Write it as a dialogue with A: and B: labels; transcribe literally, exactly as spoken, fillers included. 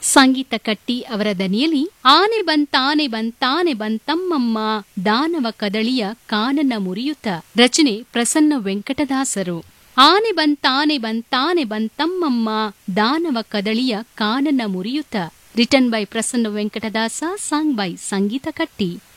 A: ಸಂಗೀತ ಕಟ್ಟಿ ಅವರ ದನಿಯಲ್ಲಿ ಆನೆ ಬಂತಾನೆ ಬಂತಾನೆ ಬಂತಮ್ಮಮ್ಮ ದಾನವ ಕದಳಿಯ ಕಾನನ ಮುರಿಯುತ್ತ. ರಚನೆ ಪ್ರಸನ್ನ ವೆಂಕಟದಾಸರು. ಆನೆ ಬಂತಾನೆ ಬಂತಾನೆ ಬಂತಮ್ಮಮ್ಮ ದಾನವ ಕದಳಿಯ Kanana ಮುರಿಯುತ್ತ. Written by Prasanna ವೆಂಕಟದಾಸ, song by ಸಂಗೀತ ಕಟ್ಟಿ.